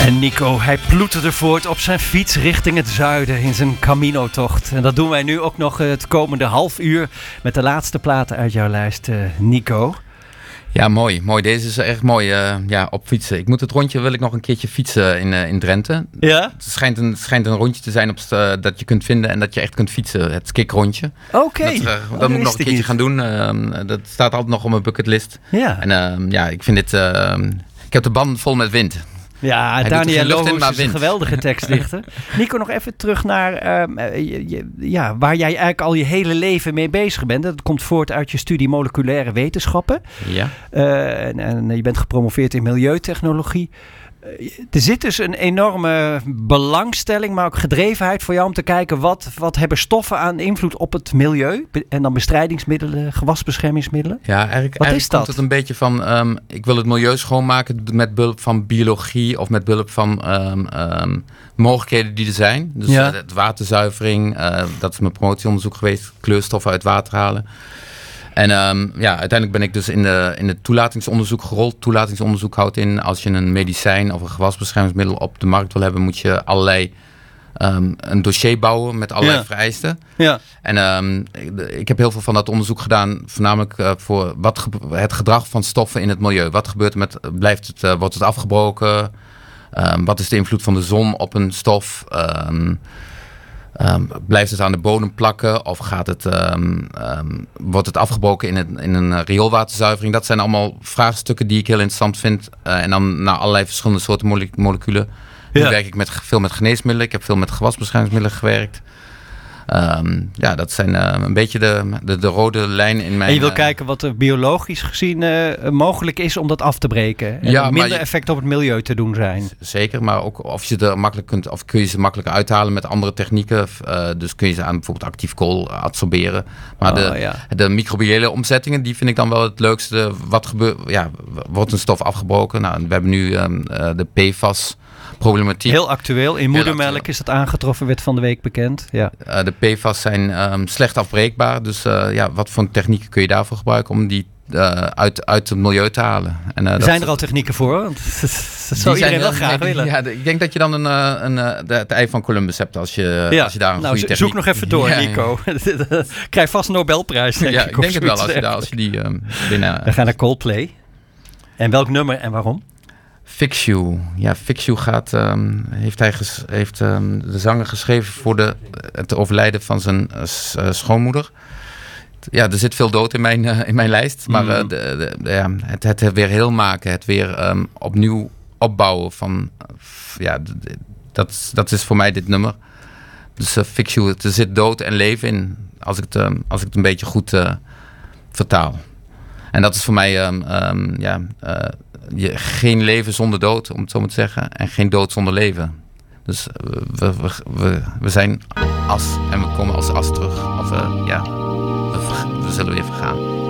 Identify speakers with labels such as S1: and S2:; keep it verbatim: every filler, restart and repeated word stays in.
S1: En Nico, hij ploeterde voort op zijn fiets richting het zuiden in zijn Camino-tocht. En dat doen wij nu ook nog het komende half uur met de laatste platen uit jouw lijst, uh, Nico.
S2: Ja, mooi. mooi. Deze is echt mooi uh, ja, op fietsen. Ik moet het rondje, wil ik nog een keertje fietsen in, uh, in Drenthe.
S1: Ja?
S2: Het schijnt een, schijnt een rondje te zijn op, uh, dat je kunt vinden en dat je echt kunt fietsen. Het skikrondje.
S1: Oké. Okay.
S2: Dat, uh, dat moet ik nog een keertje niet. gaan doen. Uh, dat staat altijd nog op mijn bucketlist.
S1: Ja. En
S2: uh, ja, ik vind dit... Uh, ik heb de band vol met wind.
S1: Ja, hij Daniel Lohuus is een geweldige tekstdichter. Nico, nog even terug naar uh, je, je, ja, waar jij eigenlijk al je hele leven mee bezig bent. Dat komt voort uit je studie moleculaire wetenschappen.
S2: Ja.
S1: Uh, en, en je bent gepromoveerd in milieutechnologie. Uh, er zit dus een enorme belangstelling, maar ook gedrevenheid voor jou om te kijken wat, wat hebben stoffen aan invloed op het milieu. En dan bestrijdingsmiddelen, gewasbeschermingsmiddelen.
S2: Ja, eigenlijk,
S1: wat
S2: eigenlijk
S1: is dat?
S2: komt het een beetje van, um, ik wil het milieu schoonmaken met behulp van biologie of met behulp van um, um, mogelijkheden die er zijn. Dus ja. uh, het waterzuivering, uh, dat is mijn promotieonderzoek geweest, kleurstoffen uit water halen. En um, ja, uiteindelijk ben ik dus in de in het toelatingsonderzoek gerold. Toelatingsonderzoek houdt in, als je een medicijn of een gewasbeschermingsmiddel op de markt wil hebben, moet je allerlei um, een dossier bouwen met allerlei ja. vereisten.
S1: Ja.
S2: En um, ik, ik heb heel veel van dat onderzoek gedaan, voornamelijk uh, voor wat ge- het gedrag van stoffen in het milieu. Wat gebeurt er met, blijft het, uh, wordt het afgebroken? Um, wat is de invloed van de zon op een stof? Um, Um, blijft het aan de bodem plakken of gaat het, um, um, wordt het afgebroken in, het, in een uh, rioolwaterzuivering? Dat zijn allemaal vraagstukken die ik heel interessant vind. Uh, en dan naar allerlei verschillende soorten mole- moleculen. Nu ja. werk ik met, veel met geneesmiddelen. Ik heb veel met gewasbeschermingsmiddelen gewerkt. Um, ja, dat zijn uh, een beetje de, de, de rode lijn in mijn...
S1: En je wil
S2: uh,
S1: kijken wat er biologisch gezien uh, mogelijk is om dat af te breken. En ja, minder je, effect op het milieu te doen zijn.
S2: Zeker, maar ook of je er makkelijk kunt, of kun je ze makkelijk uithalen met andere technieken. Uh, dus kun je ze aan bijvoorbeeld actief kool absorberen. Maar oh, de, ja. de microbiële omzettingen, die vind ik dan wel het leukste. Wat gebeurt, ja, wordt een stof afgebroken? Nou, we hebben nu um, uh, de P F A S... problematiek.
S1: Heel actueel. In moedermelk is dat aangetroffen, werd van de week bekend. Ja.
S2: Uh, de P F A S zijn um, slecht afbreekbaar. Dus uh, ja, wat voor technieken kun je daarvoor gebruiken om die uh, uit, uit het milieu te halen? En, uh,
S1: zijn
S2: dat,
S1: er al technieken voor? Want dat zou iedereen wel graag
S2: nee, willen. Ja, ik denk dat je dan een, een, een, de, het ei van Columbus hebt als je, ja. als je daar een
S1: nou,
S2: goede
S1: zoek
S2: techniek...
S1: nog even door, ja, Nico. Ja. Krijg vast een Nobelprijs, denk
S2: ja,
S1: ik.
S2: Ik denk het wel, als je, daar, als je die um, binnen...
S1: We gaan naar Coldplay. En welk nummer en waarom?
S2: Fix You. Ja, Fix You gaat, um, heeft, hij ges, heeft um, de zanger geschreven voor de, het overlijden van zijn uh, schoonmoeder. Ja, er zit veel dood in mijn, uh, in mijn lijst. Maar uh, de, de, de, ja, het, het weer heel maken, het weer um, opnieuw opbouwen van... Uh, ja, de, de, dat, dat is voor mij dit nummer. Dus uh, Fix You, er zit dood en leven in, als ik het, um, als ik het een beetje goed uh, vertaal. En dat is voor mij... Um, um, ja, uh, Je, geen leven zonder dood, om het zo maar te zeggen. En geen dood zonder leven. Dus we, we, we, we zijn as en we komen als as terug. Of uh, ja, we, we zullen weer vergaan.